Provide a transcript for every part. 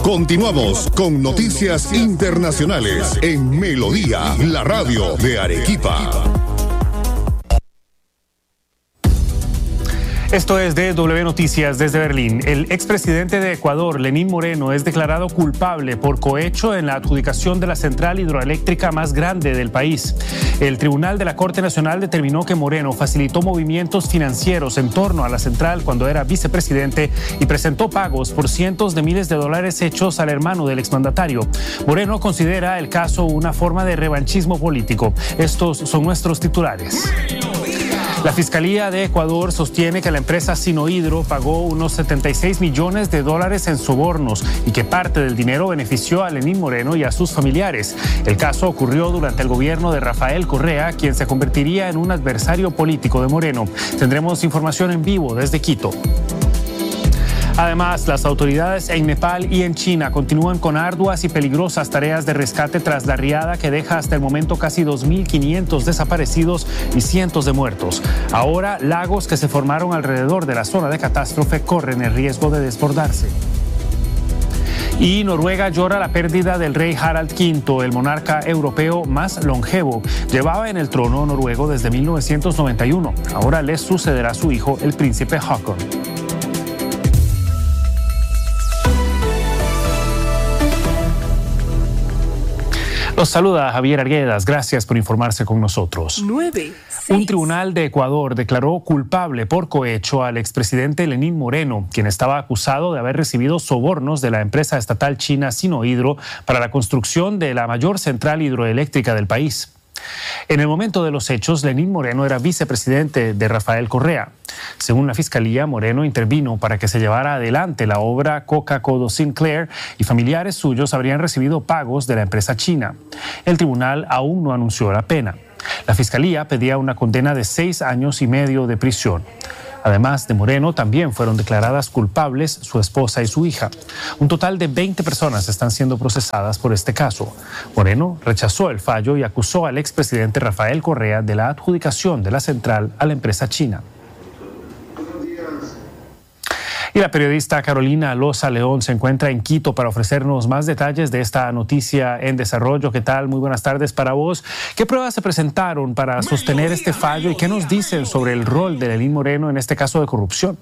Continuamos con Noticias Internacionales en Melodía, la radio de Arequipa. Esto es DW Noticias desde Berlín. El expresidente de Ecuador, Lenín Moreno, es declarado culpable por cohecho en la adjudicación de la central hidroeléctrica más grande del país. El Tribunal de la Corte Nacional determinó que Moreno facilitó movimientos financieros en torno a la central cuando era vicepresidente y presentó pagos por cientos de miles de dólares hechos al hermano del exmandatario. Moreno considera el caso una forma de revanchismo político. Estos son nuestros titulares. La Fiscalía de Ecuador sostiene que la empresa Sinohydro pagó unos 76 millones de dólares en sobornos y que parte del dinero benefició a Lenín Moreno y a sus familiares. El caso ocurrió durante el gobierno de Rafael Correa, quien se convertiría en un adversario político de Moreno. Tendremos información en vivo desde Quito. Además, las autoridades en Nepal y en China continúan con arduas y peligrosas tareas de rescate tras la riada que deja hasta el momento casi 2.500 desaparecidos y cientos de muertos. Ahora, lagos que se formaron alrededor de la zona de catástrofe corren el riesgo de desbordarse. Y Noruega llora la pérdida del rey Harald V, el monarca europeo más longevo. Llevaba en el trono noruego desde 1991. Ahora le sucederá su hijo, el príncipe Håkon. Los saluda Javier Arguedas. Gracias por informarse con nosotros. 9. Un tribunal de Ecuador declaró culpable por cohecho al expresidente Lenín Moreno, quien estaba acusado de haber recibido sobornos de la empresa estatal china Sinohydro para la construcción de la mayor central hidroeléctrica del país. En el momento de los hechos, Lenín Moreno era vicepresidente de Rafael Correa. Según la Fiscalía, Moreno intervino para que se llevara adelante la obra Coca-Cola Sinclair y familiares suyos habrían recibido pagos de la empresa china. El tribunal aún no anunció la pena. La Fiscalía pedía una condena de 6 años y medio de prisión. Además de Moreno, también fueron declaradas culpables su esposa y su hija. Un total de 20 personas están siendo procesadas por este caso. Moreno rechazó el fallo y acusó al expresidente Rafael Correa de la adjudicación de la central a la empresa china. Y la periodista Carolina Loza León se encuentra en Quito para ofrecernos más detalles de esta noticia en desarrollo. ¿Qué tal? Muy buenas tardes para vos. ¿Qué pruebas se presentaron para sostener este fallo y qué nos dicen sobre el rol de Lenín Moreno en este caso de corrupción?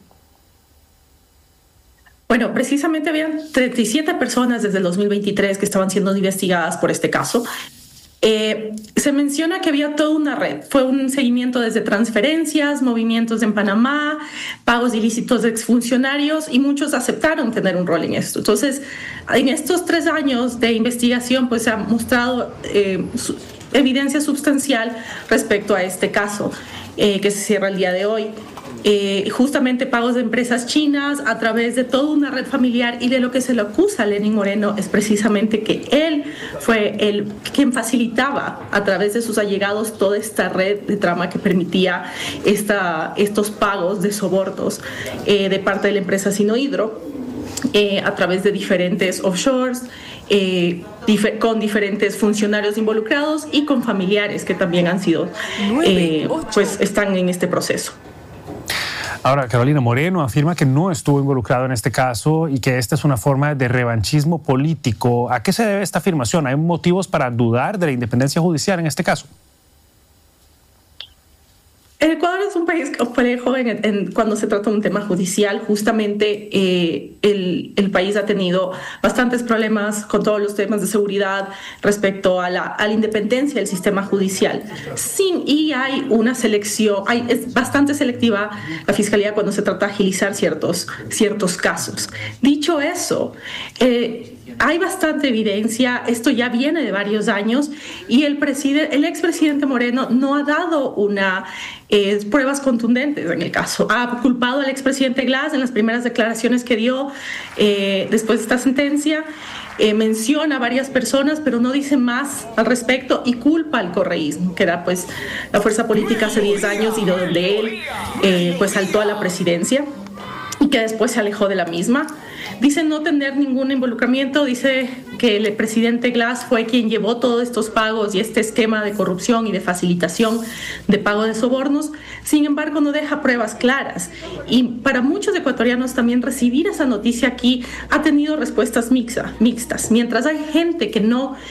Bueno, precisamente habían 37 personas desde el 2023 que estaban siendo investigadas por este caso. Se menciona que había toda una red. Fue un seguimiento desde transferencias, movimientos en Panamá, pagos ilícitos de exfuncionarios y muchos aceptaron tener un rol en esto. Entonces, en estos 3 años de investigación, pues se ha mostrado evidencia sustancial respecto a este caso que se cierra el día de hoy. Justamente pagos de empresas chinas a través de toda una red familiar, y de lo que se le acusa a Lenín Moreno es precisamente que él fue quien facilitaba a través de sus allegados toda esta red de trama que permitía estos pagos de sobornos de parte de la empresa Sinohydro a través de diferentes offshores, con diferentes funcionarios involucrados y con familiares que también han sido, pues están en este proceso. Ahora, Carolina, Moreno afirma que no estuvo involucrado en este caso y que esta es una forma de revanchismo político. ¿A qué se debe esta afirmación? ¿Hay motivos para dudar de la independencia judicial en este caso? El Ecuador es un país complejo cuando se trata de un tema judicial. Justamente el país ha tenido bastantes problemas con todos los temas de seguridad respecto a la independencia del sistema judicial. Y hay una selección, es bastante selectiva la Fiscalía cuando se trata de agilizar ciertos casos. Dicho eso, hay bastante evidencia, esto ya viene de varios años, y el expresidente Moreno no ha dado pruebas contundentes en el caso. Ha culpado al expresidente Glass en las primeras declaraciones que dio después de esta sentencia. Menciona a varias personas, pero no dice más al respecto, y culpa al correísmo, que era pues la fuerza política hace 10 años y de donde él pues saltó a la presidencia y que después se alejó de la misma. Dice no tener ningún involucramiento, dice que el presidente Glass fue quien llevó todos estos pagos y este esquema de corrupción y de facilitación de pago de sobornos. Sin embargo, no deja pruebas claras. Y para muchos ecuatorianos también recibir esa noticia aquí ha tenido respuestas mixtas. Mientras hay gente que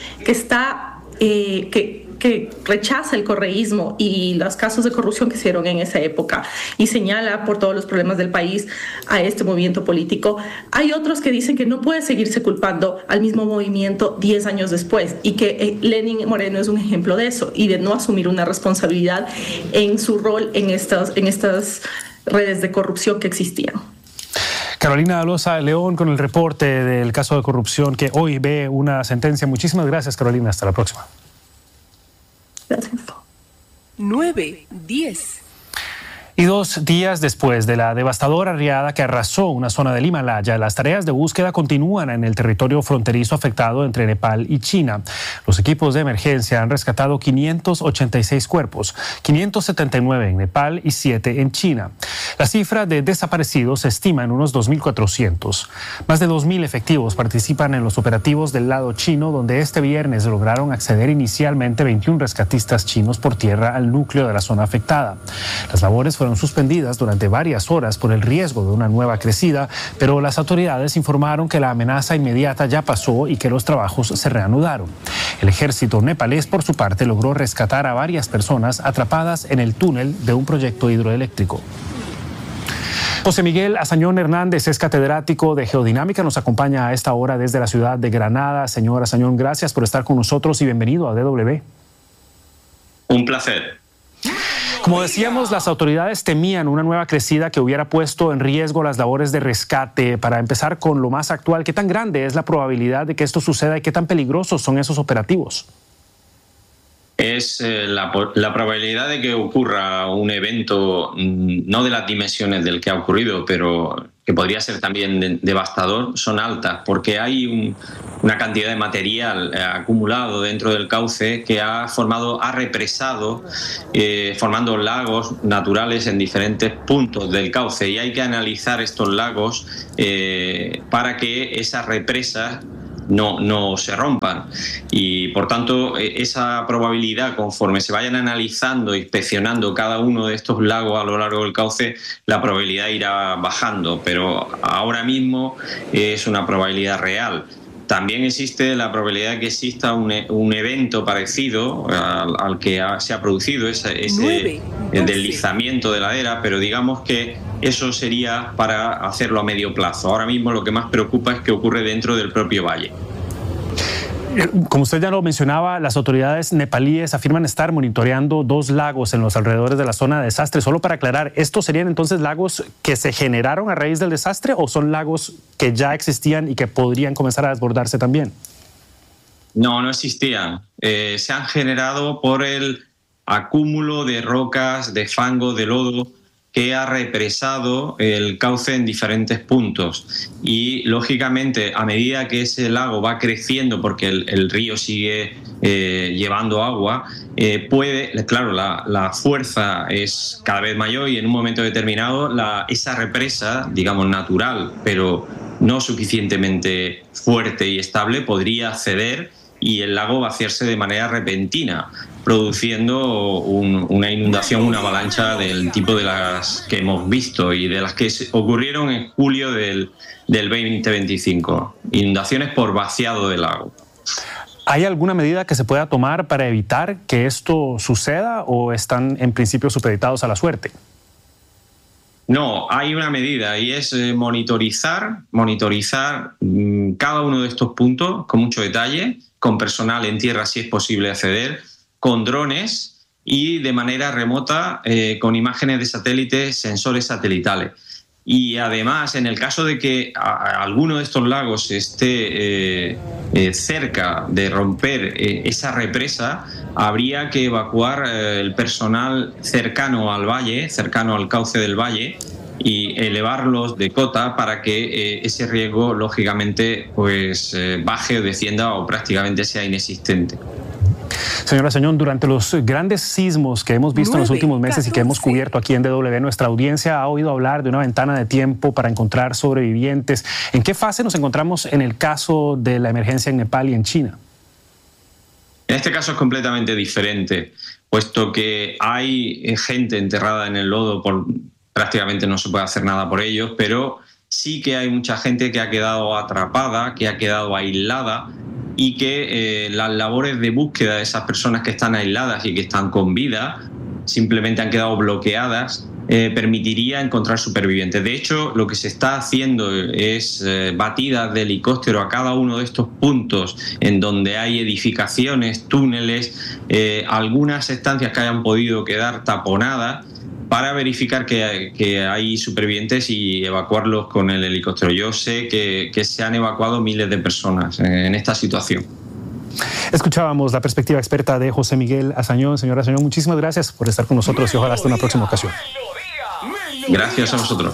rechaza el correísmo y los casos de corrupción que se dieron en esa época y señala por todos los problemas del país a este movimiento político, hay otros que dicen que no puede seguirse culpando al mismo movimiento 10 años después y que Lenín Moreno es un ejemplo de eso y de no asumir una responsabilidad en su rol en estas redes de corrupción que existían. Carolina Loza León con el reporte del caso de corrupción que hoy ve una sentencia. Muchísimas gracias, Carolina. Hasta la próxima. Gracias. 9:10. Y 2 días después de la devastadora riada que arrasó una zona del Himalaya, las tareas de búsqueda continúan en el territorio fronterizo afectado entre Nepal y China. Los equipos de emergencia han rescatado 586 cuerpos, 579 en Nepal y 7 en China. La cifra de desaparecidos se estima en unos 2.400. Más de 2.000 efectivos participan en los operativos del lado chino, donde este viernes lograron acceder inicialmente 21 rescatistas chinos por tierra al núcleo de la zona afectada. Las labores fueron suspendidas durante varias horas por el riesgo de una nueva crecida, pero las autoridades informaron que la amenaza inmediata ya pasó y que los trabajos se reanudaron. El ejército nepalés, por su parte, logró rescatar a varias personas atrapadas en el túnel de un proyecto hidroeléctrico. José Miguel Azañón Hernández es catedrático de Geodinámica, nos acompaña a esta hora desde la ciudad de Granada. Señor Azañón, gracias por estar con nosotros y bienvenido a DW. Un placer. Como decíamos, las autoridades temían una nueva crecida que hubiera puesto en riesgo las labores de rescate. Para empezar con lo más actual, ¿qué tan grande es la probabilidad de que esto suceda y qué tan peligrosos son esos operativos? Es la probabilidad de que ocurra un evento, no de las dimensiones del que ha ocurrido, pero que podría ser también devastador, son altas, porque hay una cantidad de material acumulado dentro del cauce que ha represado, formando lagos naturales en diferentes puntos del cauce, y hay que analizar estos lagos para que esas represas no se rompan, y por tanto esa probabilidad, conforme se vayan analizando e inspeccionando cada uno de estos lagos a lo largo del cauce, la probabilidad irá bajando, pero ahora mismo es una probabilidad real. También existe la probabilidad de que exista un evento parecido al que se ha producido, ese deslizamiento de ladera, pero digamos que eso sería para hacerlo a medio plazo. Ahora mismo lo que más preocupa es que ocurre dentro del propio valle. Como usted ya lo mencionaba, las autoridades nepalíes afirman estar monitoreando 2 lagos en los alrededores de la zona de desastre. Solo para aclarar, ¿estos serían entonces lagos que se generaron a raíz del desastre o son lagos que ya existían y que podrían comenzar a desbordarse también? No existían. Se han generado por el acúmulo de rocas, de fango, de lodo, que ha represado el cauce en diferentes puntos, y lógicamente a medida que ese lago va creciendo, porque el río sigue llevando agua, claro, la fuerza es cada vez mayor, y en un momento determinado esa represa, digamos natural, pero no suficientemente fuerte y estable, podría ceder y el lago vaciarse de manera repentina, produciendo una inundación, una avalancha del tipo de las que hemos visto y de las que ocurrieron en julio del 2025. Inundaciones por vaciado del lago. ¿Hay alguna medida que se pueda tomar para evitar que esto suceda o están en principio supeditados a la suerte? No, hay una medida, y es monitorizar cada uno de estos puntos con mucho detalle, con personal en tierra si es posible acceder, con drones y de manera remota con imágenes de satélites, sensores satelitales. Y además, en el caso de que alguno de estos lagos esté cerca de romper esa represa, habría que evacuar el personal cercano al valle, cercano al cauce del valle, y elevarlos de cota para que ese riesgo, lógicamente, baje o descienda o prácticamente sea inexistente. Señora Asañón, durante los grandes sismos que hemos visto en los últimos meses y que hemos cubierto aquí en DW, nuestra audiencia ha oído hablar de una ventana de tiempo para encontrar sobrevivientes. ¿En qué fase nos encontramos en el caso de la emergencia en Nepal y en China? En este caso es completamente diferente, puesto que hay gente enterrada en el lodo, prácticamente no se puede hacer nada por ellos, pero sí que hay mucha gente que ha quedado atrapada, que ha quedado aislada, y que las labores de búsqueda de esas personas que están aisladas y que están con vida simplemente han quedado bloqueadas, permitiría encontrar supervivientes. De hecho, lo que se está haciendo es batidas de helicóptero a cada uno de estos puntos en donde hay edificaciones, túneles, algunas estancias que hayan podido quedar taponadas, para verificar que hay supervivientes y evacuarlos con el helicóptero. Yo sé que se han evacuado miles de personas en esta situación. Escuchábamos la perspectiva experta de José Miguel Asañón. Señora Asañón, muchísimas gracias por estar con nosotros y ojalá hasta una próxima ocasión. Gracias a vosotros.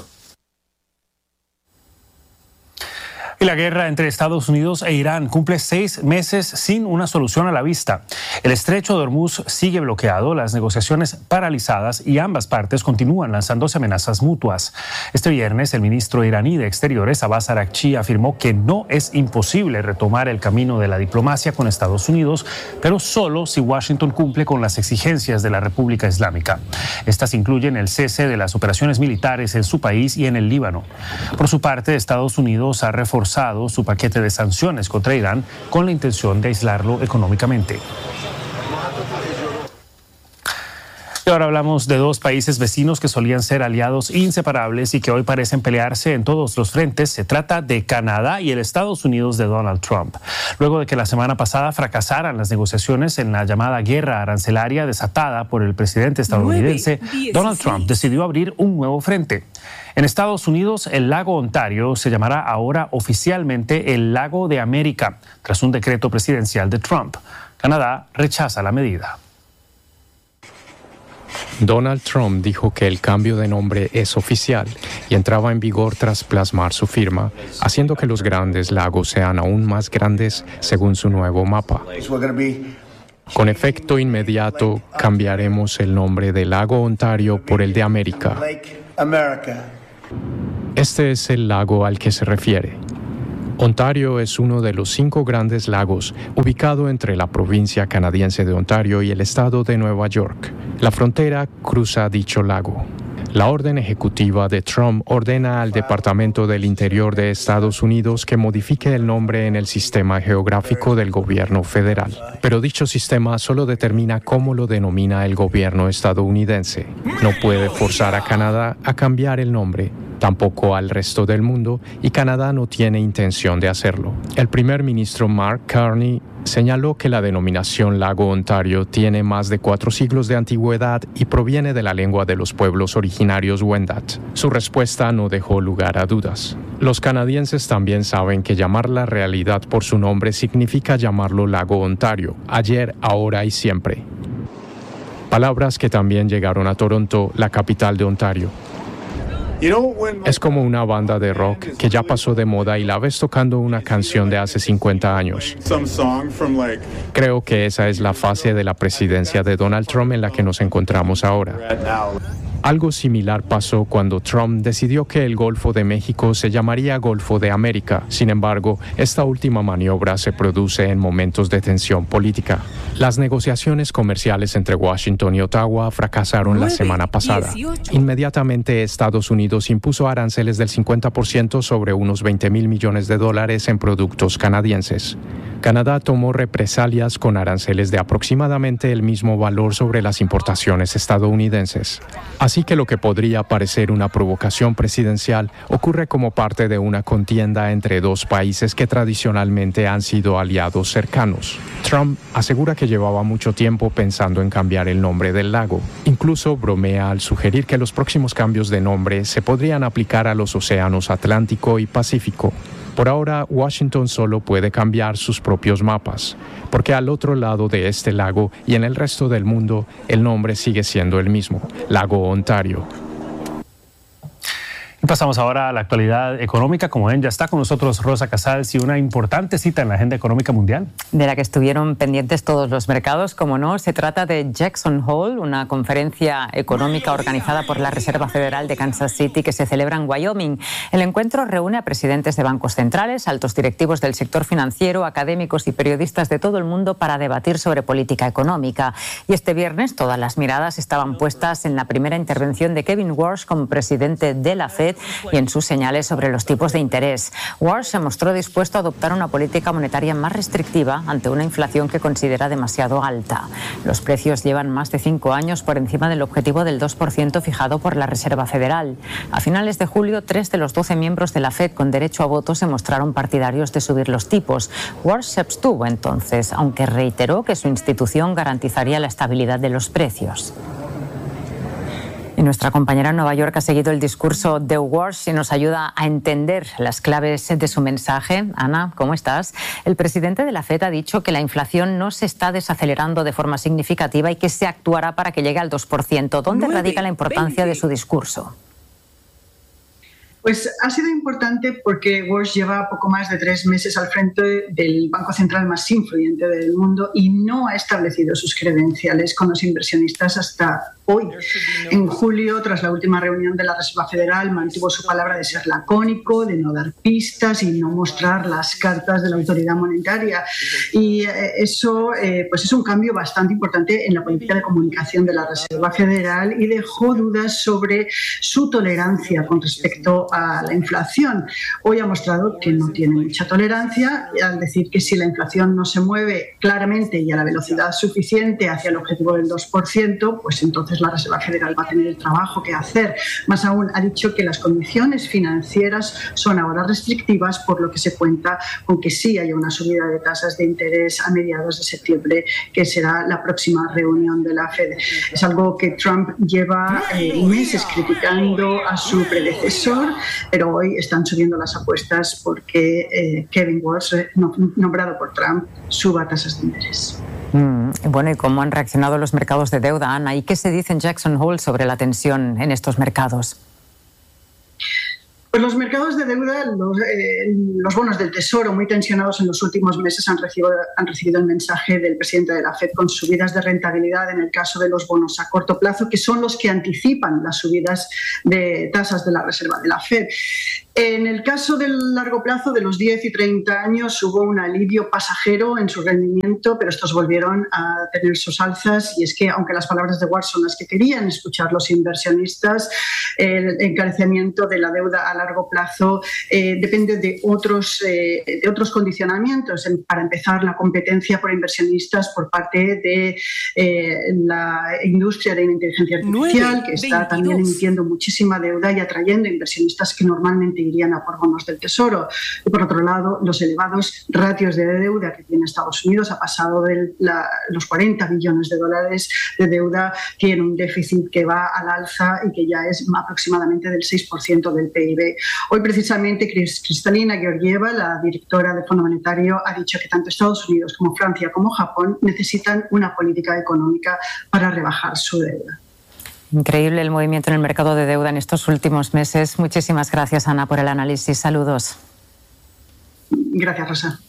Y la guerra entre Estados Unidos e Irán cumple 6 meses sin una solución a la vista. El estrecho de Hormuz sigue bloqueado, las negociaciones paralizadas y ambas partes continúan lanzándose amenazas mutuas. Este viernes, el ministro iraní de Exteriores, Abbas Araghchi, afirmó que no es imposible retomar el camino de la diplomacia con Estados Unidos, pero solo si Washington cumple con las exigencias de la República Islámica. Estas incluyen el cese de las operaciones militares en su país y en el Líbano. Por su parte, Estados Unidos ha reforzado su paquete de sanciones contra Irán con la intención de aislarlo económicamente. Y ahora hablamos de dos países vecinos que solían ser aliados inseparables y que hoy parecen pelearse en todos los frentes. Se trata de Canadá y el Estados Unidos de Donald Trump. Luego de que la semana pasada fracasaran las negociaciones en la llamada guerra arancelaria desatada por el presidente estadounidense, Donald Trump decidió abrir un nuevo frente. En Estados Unidos, el lago Ontario se llamará ahora oficialmente el Lago de América, tras un decreto presidencial de Trump. Canadá rechaza la medida. Donald Trump dijo que el cambio de nombre es oficial y entraba en vigor tras plasmar su firma, haciendo que los grandes lagos sean aún más grandes según su nuevo mapa. Con efecto inmediato, cambiaremos el nombre del lago Ontario por el de América. Este es el lago al que se refiere. Ontario es uno de los 5 grandes lagos, ubicado entre la provincia canadiense de Ontario y el estado de Nueva York. La frontera cruza dicho lago. La orden ejecutiva de Trump ordena al Departamento del Interior de Estados Unidos que modifique el nombre en el sistema geográfico del gobierno federal. Pero dicho sistema solo determina cómo lo denomina el gobierno estadounidense. No puede forzar a Canadá a cambiar el nombre, tampoco al resto del mundo, y Canadá no tiene intención de hacerlo. El primer ministro Mark Carney señaló que la denominación Lago Ontario tiene más de 4 siglos de antigüedad y proviene de la lengua de los pueblos originarios Wendat. Su respuesta no dejó lugar a dudas. Los canadienses también saben que llamar la realidad por su nombre significa llamarlo Lago Ontario, ayer, ahora y siempre. Palabras que también llegaron a Toronto, la capital de Ontario. Es como una banda de rock que ya pasó de moda y la ves tocando una canción de hace 50 años. Creo que esa es la fase de la presidencia de Donald Trump en la que nos encontramos ahora. Algo similar pasó cuando Trump decidió que el Golfo de México se llamaría Golfo de América. Sin embargo, esta última maniobra se produce en momentos de tensión política. Las negociaciones comerciales entre Washington y Ottawa fracasaron la semana pasada. Inmediatamente, Estados Unidos impuso aranceles del 50% sobre unos $20,000 millones en productos canadienses. Canadá tomó represalias con aranceles de aproximadamente el mismo valor sobre las importaciones estadounidenses. Así que lo que podría parecer una provocación presidencial ocurre como parte de una contienda entre dos países que tradicionalmente han sido aliados cercanos. Trump asegura que llevaba mucho tiempo pensando en cambiar el nombre del lago. Incluso bromea al sugerir que los próximos cambios de nombre se podrían aplicar a los océanos Atlántico y Pacífico. Por ahora, Washington solo puede cambiar sus propios mapas, porque al otro lado de este lago y en el resto del mundo, el nombre sigue siendo el mismo, Lago Ontario. Pasamos ahora a la actualidad económica. Como ven, ya está con nosotros Rosa Casals y una importante cita en la agenda económica mundial. De la que estuvieron pendientes todos los mercados, como no, se trata de Jackson Hole, una conferencia económica organizada por la Reserva Federal de Kansas City que se celebra en Wyoming. El encuentro reúne a presidentes de bancos centrales, altos directivos del sector financiero, académicos y periodistas de todo el mundo para debatir sobre política económica. Y este viernes todas las miradas estaban puestas en la primera intervención de Kevin Warsh como presidente de la Fed y en sus señales sobre los tipos de interés. Warsh se mostró dispuesto a adoptar una política monetaria más restrictiva ante una inflación que considera demasiado alta. Los precios llevan más de 5 años por encima del objetivo del 2% fijado por la Reserva Federal. A finales de julio, 3 de los 12 miembros de la Fed con derecho a voto se mostraron partidarios de subir los tipos. Warsh se abstuvo entonces, aunque reiteró que su institución garantizaría la estabilidad de los precios. Y nuestra compañera en Nueva York ha seguido el discurso de Warsh y nos ayuda a entender las claves de su mensaje. Ana, ¿cómo estás? El presidente de la Fed ha dicho que la inflación no se está desacelerando de forma significativa y que se actuará para que llegue al 2%. ¿Dónde radica la importancia de su discurso? Pues ha sido importante porque Warsh lleva poco más de 3 meses al frente del banco central más influyente del mundo y no ha establecido sus credenciales con los inversionistas hasta hoy. En julio, tras la última reunión de la Reserva Federal, mantuvo su palabra de ser lacónico, de no dar pistas y no mostrar las cartas de la autoridad monetaria. Y eso pues es un cambio bastante importante en la política de comunicación de la Reserva Federal y dejó dudas sobre su tolerancia con respecto a la inflación. Hoy ha mostrado que no tiene mucha tolerancia al decir que si la inflación no se mueve claramente y a la velocidad suficiente hacia el objetivo del 2%, pues entonces la Reserva Federal va a tener el trabajo que hacer. Más aún, ha dicho que las condiciones financieras son ahora restrictivas, por lo que se cuenta con que sí haya una subida de tasas de interés a mediados de septiembre, que será la próxima reunión de la Fed. Es algo que Trump lleva meses criticando a su predecesor, pero hoy están subiendo las apuestas porque Kevin Warsh, nombrado por Trump, suba tasas de interés. Bueno, ¿y cómo han reaccionado los mercados de deuda, Ana? ¿Y qué se dice en Jackson Hole sobre la tensión en estos mercados? Pues los mercados de deuda, los bonos del Tesoro muy tensionados en los últimos meses han recibido el mensaje del presidente de la Fed con subidas de rentabilidad en el caso de los bonos a corto plazo, que son los que anticipan las subidas de tasas de la Reserva de la Fed. En el caso del largo plazo, de los 10 y 30 años, hubo un alivio pasajero en su rendimiento, pero estos volvieron a tener sus alzas. Y es que, aunque las palabras de Warsh son las que querían escuchar los inversionistas, el encarecimiento de la deuda a largo plazo depende de otros condicionamientos. Para empezar, la competencia por inversionistas por parte de la industria de la inteligencia artificial, que está también emitiendo muchísima deuda y atrayendo inversionistas que normalmente irían a por bonos del Tesoro. Y por otro lado, los elevados ratios de deuda que tiene Estados Unidos, ha pasado de los 40 billones de dólares de deuda, tiene un déficit que va al alza y que ya es aproximadamente del 6% del PIB. Hoy precisamente Kristalina Georgieva, la directora del Fondo Monetario, ha dicho que tanto Estados Unidos como Francia como Japón necesitan una política económica para rebajar su deuda. Increíble el movimiento en el mercado de deuda en estos últimos meses. Muchísimas gracias, Ana, por el análisis. Saludos. Gracias, Rosa.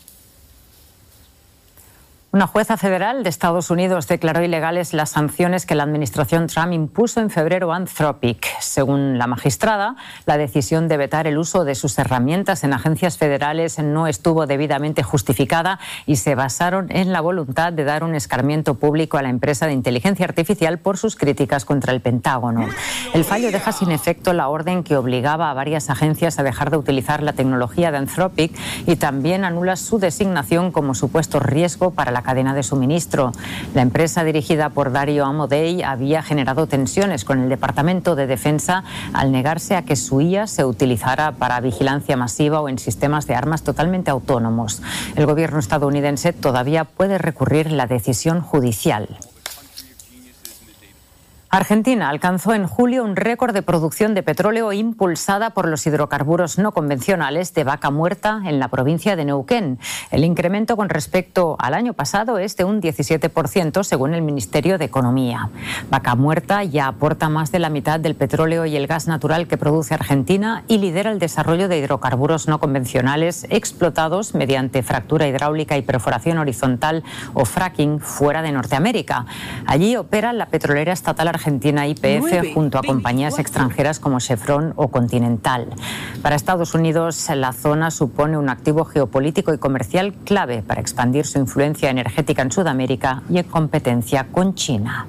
Una jueza federal de Estados Unidos declaró ilegales las sanciones que la administración Trump impuso en febrero a Anthropic. Según la magistrada, la decisión de vetar el uso de sus herramientas en agencias federales no estuvo debidamente justificada y se basaron en la voluntad de dar un escarmiento público a la empresa de inteligencia artificial por sus críticas contra el Pentágono. El fallo deja sin efecto la orden que obligaba a varias agencias a dejar de utilizar la tecnología de Anthropic y también anula su designación como supuesto riesgo para la cadena de suministro. La empresa dirigida por Dario Amodei había generado tensiones con el Departamento de Defensa al negarse a que su IA se utilizara para vigilancia masiva o en sistemas de armas totalmente autónomos. El gobierno estadounidense todavía puede recurrir la decisión judicial. Argentina alcanzó en julio un récord de producción de petróleo impulsada por los hidrocarburos no convencionales de Vaca Muerta en la provincia de Neuquén. El incremento con respecto al año pasado es de un 17% según el Ministerio de Economía. Vaca Muerta ya aporta más de la mitad del petróleo y el gas natural que produce Argentina y lidera el desarrollo de hidrocarburos no convencionales explotados mediante fractura hidráulica y perforación horizontal o fracking fuera de Norteamérica. Allí opera la petrolera estatal argentina YPF junto a compañías extranjeras como Chevron o Continental. Para Estados Unidos, la zona supone un activo geopolítico y comercial clave para expandir su influencia energética en Sudamérica y en competencia con China.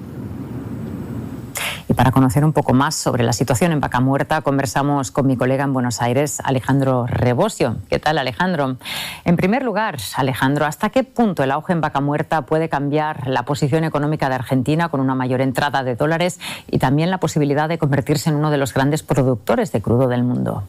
Y para conocer un poco más sobre la situación en Vaca Muerta, conversamos con mi colega en Buenos Aires, Alejandro Rebosio. ¿Qué tal, Alejandro? En primer lugar, Alejandro, ¿hasta qué punto el auge en Vaca Muerta puede cambiar la posición económica de Argentina con una mayor entrada de dólares y también la posibilidad de convertirse en uno de los grandes productores de crudo del mundo?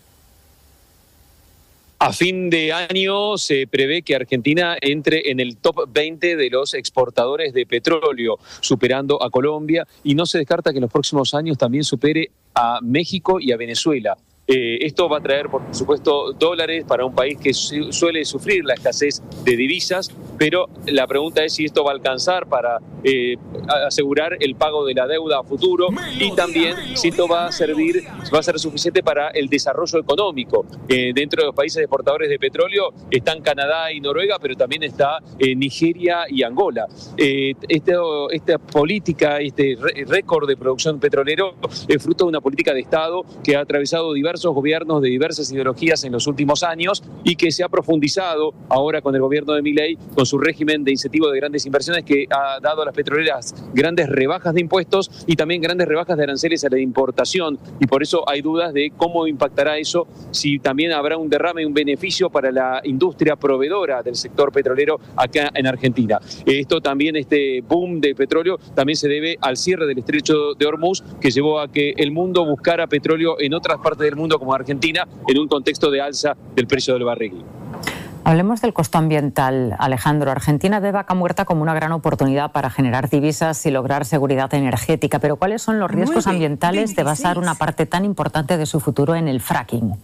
A fin de año se prevé que Argentina entre en el top 20 de los exportadores de petróleo, superando a Colombia, y no se descarta que en los próximos años también supere a México y a Venezuela. Esto va a traer, por supuesto, dólares para un país que suele sufrir la escasez de divisas, pero la pregunta es si esto va a alcanzar para asegurar el pago de la deuda a futuro y también si esto va a ser suficiente para el desarrollo económico. Dentro de los países exportadores de petróleo están Canadá y Noruega, pero también está Nigeria y Angola. Esta política, este récord de producción petrolero es fruto de una política de Estado que ha atravesado diversos gobiernos de diversas ideologías en los últimos años y que se ha profundizado ahora con el gobierno de Milei, con su régimen de incentivo de grandes inversiones que ha dado a las petroleras grandes rebajas de impuestos y también grandes rebajas de aranceles a la importación, y por eso hay dudas de cómo impactará eso, si también habrá un derrame, un beneficio para la industria proveedora del sector petrolero acá en Argentina. Esto también, este boom de petróleo, también se debe al cierre del estrecho de Hormuz, que llevó a que el mundo buscara petróleo en otras partes del mundo como Argentina, en un contexto de alza del precio del barril. Hablemos del costo ambiental, Alejandro. Argentina ve Vaca Muerta como una gran oportunidad para generar divisas y lograr seguridad energética, pero ¿cuáles son los riesgos ambientales de basar una parte tan importante de su futuro en el fracking?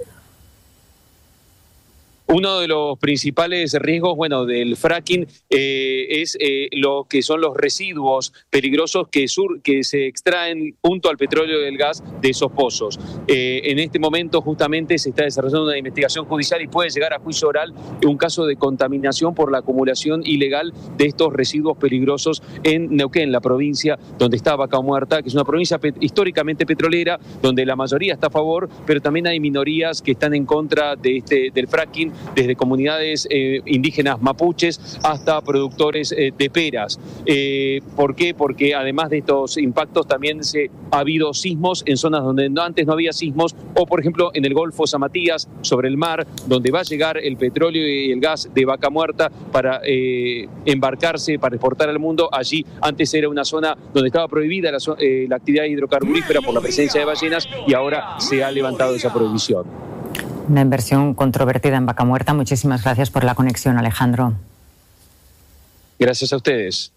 Uno de los principales riesgos, del fracking es lo que son los residuos peligrosos que se extraen junto al petróleo y el gas de esos pozos. En este momento justamente se está desarrollando una investigación judicial y puede llegar a juicio oral un caso de contaminación por la acumulación ilegal de estos residuos peligrosos en Neuquén, la provincia donde está Vaca Muerta, que es una provincia históricamente petrolera, donde la mayoría está a favor, pero también hay minorías que están en contra del fracking, desde comunidades indígenas mapuches hasta productores de peras. ¿Por qué? Porque además de estos impactos también ha habido sismos en zonas donde antes no había sismos, o por ejemplo en el Golfo San Matías, sobre el mar, donde va a llegar el petróleo y el gas de Vaca Muerta para embarcarse, para exportar al mundo. Allí antes era una zona donde estaba prohibida la actividad hidrocarburífera por la presencia de ballenas, y ahora se ha levantado esa prohibición. Una inversión controvertida en Vaca Muerta. Muchísimas gracias por la conexión, Alejandro. Gracias a ustedes.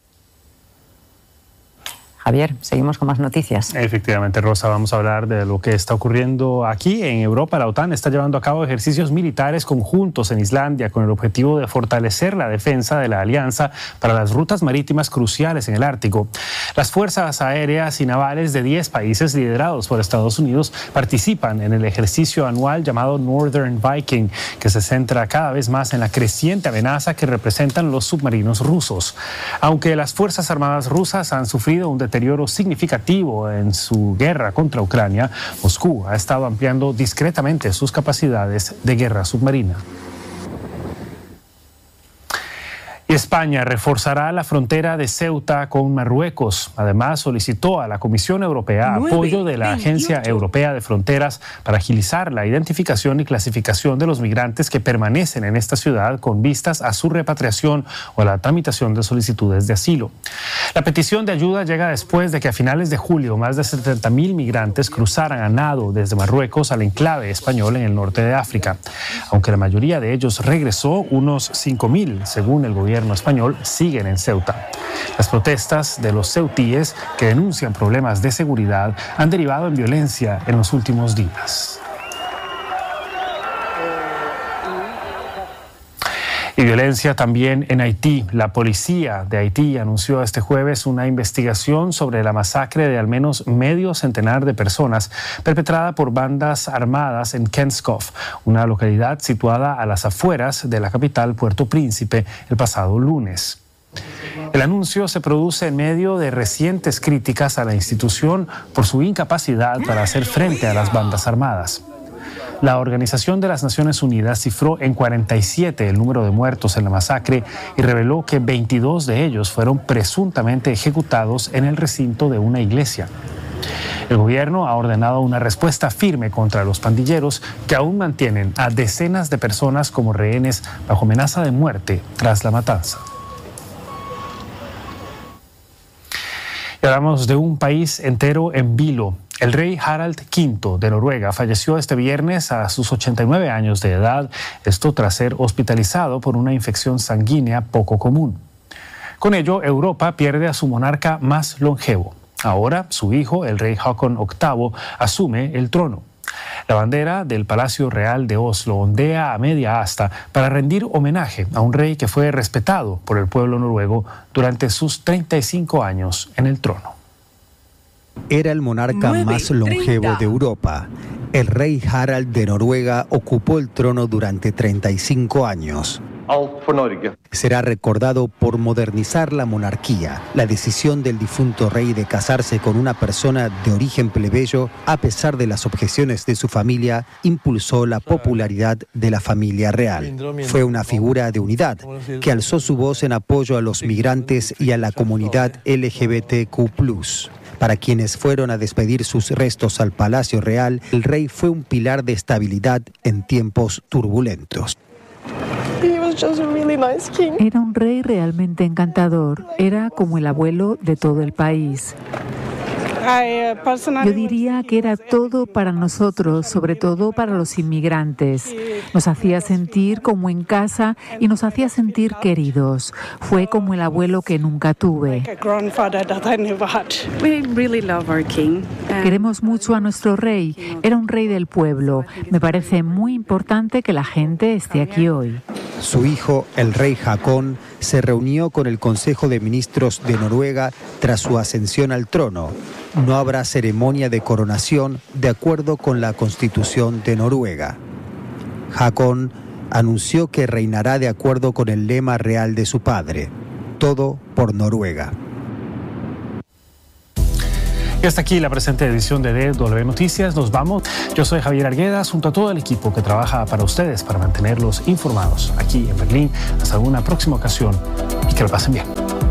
Javier, seguimos con más noticias. Efectivamente, Rosa, vamos a hablar de lo que está ocurriendo aquí en Europa. La OTAN está llevando a cabo ejercicios militares conjuntos en Islandia con el objetivo de fortalecer la defensa de la alianza para las rutas marítimas cruciales en el Ártico. Las fuerzas aéreas y navales de 10 países liderados por Estados Unidos participan en el ejercicio anual llamado Northern Viking, que se centra cada vez más en la creciente amenaza que representan los submarinos rusos. Aunque las Fuerzas Armadas rusas han sufrido un deterioro significativo en su guerra contra Ucrania, Moscú ha estado ampliando discretamente sus capacidades de guerra submarina. España reforzará la frontera de Ceuta con Marruecos. Además, solicitó a la Comisión Europea apoyo de la Agencia Europea de Fronteras para agilizar la identificación y clasificación de los migrantes que permanecen en esta ciudad con vistas a su repatriación o a la tramitación de solicitudes de asilo. La petición de ayuda llega después de que a finales de julio más de 70.000 migrantes cruzaran a nado desde Marruecos al enclave español en el norte de África. Aunque la mayoría de ellos regresó, unos 5.000, según el gobierno gobierno español siguen en Ceuta. Las protestas de los ceutíes, que denuncian problemas de seguridad, han derivado en violencia en los últimos días. Y violencia también en Haití. La policía de Haití anunció este jueves una investigación sobre la masacre de al menos medio centenar de personas perpetrada por bandas armadas en Kenskof, una localidad situada a las afueras de la capital Puerto Príncipe, el pasado lunes. El anuncio se produce en medio de recientes críticas a la institución por su incapacidad para hacer frente a las bandas armadas. La Organización de las Naciones Unidas cifró en 47 el número de muertos en la masacre y reveló que 22 de ellos fueron presuntamente ejecutados en el recinto de una iglesia. El gobierno ha ordenado una respuesta firme contra los pandilleros que aún mantienen a decenas de personas como rehenes bajo amenaza de muerte tras la matanza. Y hablamos de un país entero en vilo. El rey Harald V de Noruega falleció este viernes a sus 89 años de edad, esto tras ser hospitalizado por una infección sanguínea poco común. Con ello, Europa pierde a su monarca más longevo. Ahora, su hijo, el rey Håkon VIII, asume el trono. La bandera del Palacio Real de Oslo ondea a media asta para rendir homenaje a un rey que fue respetado por el pueblo noruego durante sus 35 años en el trono. Era el monarca más longevo de Europa. El rey Harald de Noruega ocupó el trono durante 35 años. Será recordado por modernizar la monarquía. La decisión del difunto rey de casarse con una persona de origen plebeyo, a pesar de las objeciones de su familia, impulsó la popularidad de la familia real. Fue una figura de unidad que alzó su voz en apoyo a los migrantes y a la comunidad LGBTQ+. Para quienes fueron a despedir sus restos al Palacio Real, el rey fue un pilar de estabilidad en tiempos turbulentos. Era un rey realmente encantador. Era como el abuelo de todo el país. Yo diría que era todo para nosotros, sobre todo para los inmigrantes. Nos hacía sentir como en casa y nos hacía sentir queridos. Fue como el abuelo que nunca tuve. Queremos mucho a nuestro rey. Era un rey del pueblo. Me parece muy importante que la gente esté aquí hoy. Su hijo, el rey Håkon, se reunió con el Consejo de Ministros de Noruega tras su ascensión al trono. No habrá ceremonia de coronación de acuerdo con la Constitución de Noruega. Håkon anunció que reinará de acuerdo con el lema real de su padre: todo por Noruega. Y hasta aquí la presente edición de DW Noticias. Nos vamos. Yo soy Javier Arguedas, junto a todo el equipo que trabaja para ustedes, para mantenerlos informados aquí en Berlín. Hasta una próxima ocasión y que lo pasen bien.